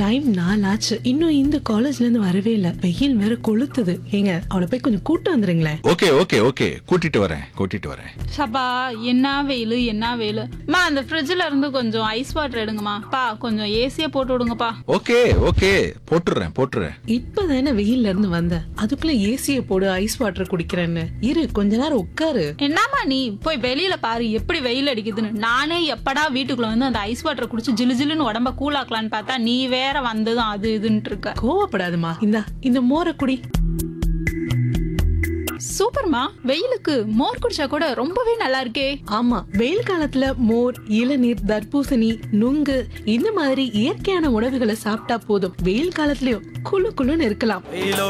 Time 4 ஆச்சு, இன்னும் இந்த காலேஜ்ல இருந்து வரவே இல்ல. வெயில் வேற கொளுத்துது. ஏங்க அவளை போய் கொஞ்சம் கூட்டு வந்துருங்களேன். ஓகே ஓகே ஓகே, கூட்டிட்டு வரேன். சபா, என்ன வெயிலு என்ன வெயிலு. மா, அந்த ஃப்ரிட்ஜ்ல இருந்து கொஞ்சம் ஐஸ் வாட்டர் எடுங்கம்மா. பா, கொஞ்சம் ஏசிய போட்டு விடுங்கப்பா. ஓகே ஓகே, போட்டுறேன். இப்பதானே வெயில்ல இருந்து வந்த, அதுக்குள்ள ஏசிய போடு ஐஸ் வாட்டர் குடிக்கிறேன்னு. இரு கொஞ்ச நேரம் உட்காரு. என்னம்மா நீ போய் வெளியில பாரு எப்படி வெயில் அடிக்குதுன்னு. நானே எப்படா வீட்டுக்குள்ள வந்து அந்த ஐஸ் வாட்டர் குடிச்சு ஜிலு ஜிலுன்னு உடம்ப கூலாக்கலான்னு பார்த்தா நீ வேற வந்ததும் அது இதுன்னு இருக்க. கோவப்படாதுமா, இந்த மோரை குடி. சூப்பர்மா, வெயிலுக்கு மோர் குடிச்சா கூட ரொம்பவே நல்லா இருக்கே. ஆமா, வெயில் காலத்துல மோர், இளநீர், தர்பூசணி, நுங்கு இந்த மாதிரி இயற்கையான உணவுகளை சாப்பிட்டா போதும். வெயில் காலத்துலயும் குளு குளுன்னு இருக்கலாம்.